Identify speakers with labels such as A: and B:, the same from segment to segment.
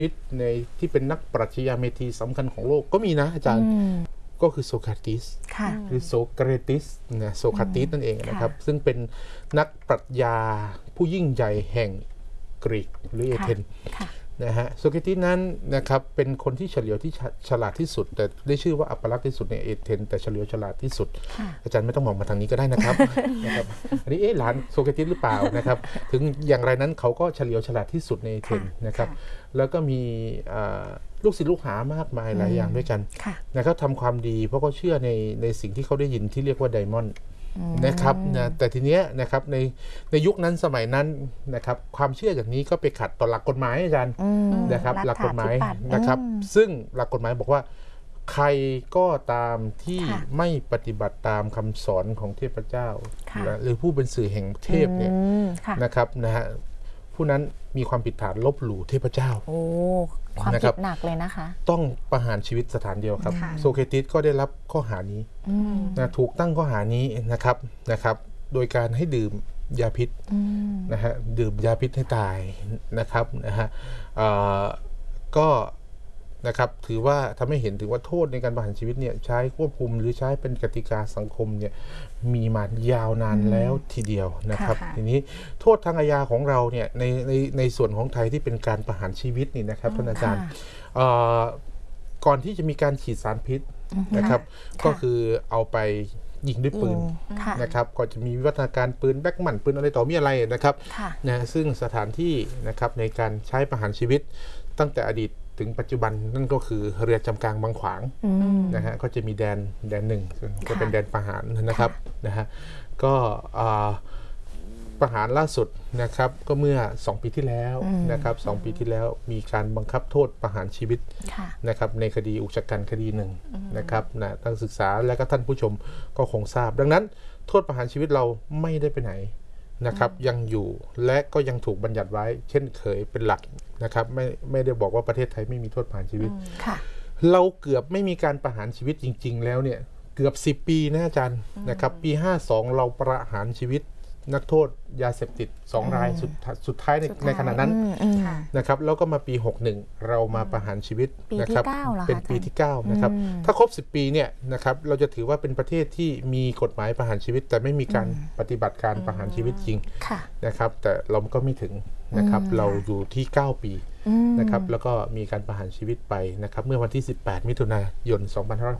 A: ในที่เป็นนักปรัชญาเมธีสำคัญของโลกก็มีนะอาจารย์ก็คือโซคราติสหรือโซเครติสนะโซคราติสนั่นเองนะครับซึ่งเป็นนักปรัชญาผู้ยิ่งใหญ่แห่งกรีกหรือเอเธนนะฮะโซเครติสนั้นนะครับเป็นคนที่เฉลียวที่ฉลาดที่สุดแต่ได้ชื่อว่าอัปลักษณ์ที่สุดในเอเธนแต่เฉลียวฉลาดที่สุดอาจารย์ไม่ต้องมองมาทางนี้ก็ได้นะครับ นะครับอันนี้หลานโซเครติสหรือเปล่านะครับถึงอย่างไรนั้นเขาก็เฉลียวฉลาดที่สุดในเอเธนนะครับแล้วก็มีลูกศิษย์ลูกหามากมายหลายอย่างด้วยกันนะครับทำความดีเพราะเขาเชื่อในสิ่งที่เขาได้ยินที่เรียกว่าไดมอนด์นะครับนะแต่ทีเนี้ยนะครับในยุคนั้นสมัยนั้นนะครับความเชื่ออย่างนี้ก็ไปขัดต่อหลักกฎหมายอาจารย์นะครับหลักกฎหมายนะครับซึ่งหลักกฎหมายบอกว่าใครก็ตามที่ไม่ปฏิบัติตามคำสอนของเทพเจ้าหรือผู้เป็นสื่อแห่งเทพเนี่ยนะครับนะฮะผู้นั้นมีความผิดฐานลบหลู่เทพเจ้า
B: ความผิดหนักเลยนะคะ
A: ต้องประหารชีวิตสถานเดียวครับโซเครติสก็ได้รับข้อหานี้นะถูกตั้งข้อหานี้นะครับโดยการให้ดื่มยาพิษนะฮะดื่มยาพิษให้ตายนะครับนะฮะก็นะครับถือว่าทำให้เห็นถึงว่าโทษในการประหารชีวิตเนี่ยใช้ควบคุมหรือใช้เป็นกติกาสังคมเนี่ยมีมายาวนานแล้วทีเดียวนะครับทีนี้โทษทางอาญาของเราเนี่ยในส่วนของไทยที่เป็นการประหารชีวิตนี่นะครับท่านอาจารย์ก่อนที่จะมีการฉีดสารพิษนะครับก็คือเอาไปยิงด้วยปืนนะครับก็จะมีวิวัฒนาการปืนแบ็กมันปืนอะไรต่อมีอะไรนะครับนะซึ่งสถานที่นะครับในการใช้ประหารชีวิตตั้งแต่อดีตถึงปัจจุบันนั่นก็คือเรือจำกลางบางขวางนะฮะก็จะมีแดนหนึ่งก็เป็นแดนประหารนะครับนะฮะก็ประหารล่าสุดนะครับก็เมื่อ2 ปีที่แล้วนะครับ2 ปีที่แล้วมีการบังคับโทษประหารชีวิตนะครับในคดีอุกชะกันคดีหนึ่งนะครับนะนักศึกษาและก็ท่านผู้ชมก็คงทราบดังนั้นโทษประหารชีวิตเราไม่ได้ไปไหนนะครับยังอยู่และก็ยังถูกบัญญัติไว้เช่นเคยเป็นหลักนะครับไม่ได้บอกว่าประเทศไทยไม่มีโทษประหารชีวิตเราเกือบไม่มีการประหารชีวิตจริงๆแล้วเนี่ยเกือบ10 ปีนะอาจารย์นะครับปี52เราประหารชีวิตนักโทษยาเสพติด2 รายสุดท้ายในขณะนั้นนะครับแล้วก็มาปี61เรามาประหารชีวิตนะครับเป็นปีที่9นะครับถ้าครบ10 ปีเนี่ยนะครับเราจะถือว่าเป็นประเทศที่มีกฎหมายประหารชีวิตแต่ไม่มีการปฏิบัติการประหารชีวิตจริงนะครับแต่เราก็ไม่ถึงนะครับเราอยู่ที่9 ปีนะครับแล้วก็มีการประหารชีวิตไปนะครับเมื่อวันที่18 มิถุนายน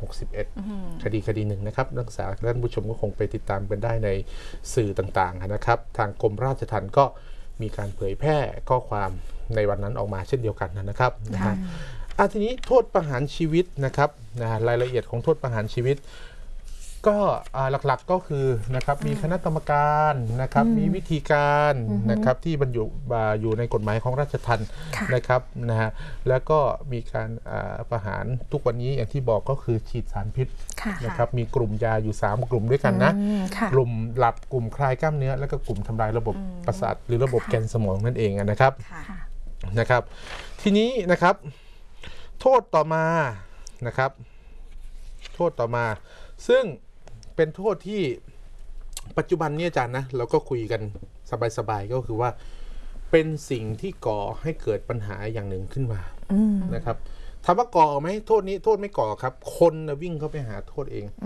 A: 2561คดีหนึ่งนะครับนักศึกษาท่านผู้ชมก็คงไปติดตามกันได้ในสื่อต่างๆนะครับทางกรมราชทัณฑ์ก็มีการเผยแพร่ข้อความในวันนั้นออกมาเช่นเดียวกันนะครับนะฮะทีนี้โทษประหารชีวิตนะครับรายละเอียดของโทษประหารชีวิตก็หลักๆก็คือนะครับมีคณะกรรมการนะครับมีวิธีการนะครับที่บรรจุอยู่ในกฎหมายของราชทัณฑ์นะครับนะฮะแล้วก็มีการประหารทุกวันนี้อย่างที่บอกก็คือฉีดสารพิษนะครับมีกลุ่มยาอยู่3 กลุ่มด้วยกันนะกลุ่มหลับกลุ่มคลายกล้ามเนื้อแล้วก็กลุ่มทำลายระบบประสาทหรือระบบแกนสมองนั่นเองนะครับทีนี้นะครับโทษต่อมานะครับโทษต่อมาซึ่งเป็นโทษที่ปัจจุบันนี้อาจารย์นะเราก็คุยกันสบายๆก็คือว่าเป็นสิ่งที่ก่อให้เกิดปัญหาอย่างหนึ่งขึ้นมานะครับถามว่าก่อไหมโทษนี้โทษไม่ก่อครับคนวิ่งเข้าไปหาโทษเอง